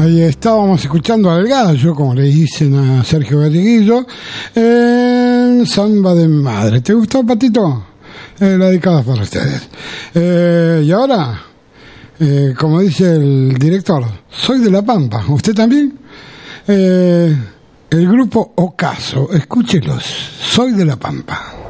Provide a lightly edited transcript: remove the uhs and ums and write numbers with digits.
Ahí estábamos escuchando al gallo, como le dicen a Sergio Gatiguillo, en Samba de Madre. ¿Te gustó, Patito? La dedicada para ustedes. Y ahora, como dice el director, soy de La Pampa. ¿Usted también? El grupo Ocaso. Escúchelos. Soy de La Pampa.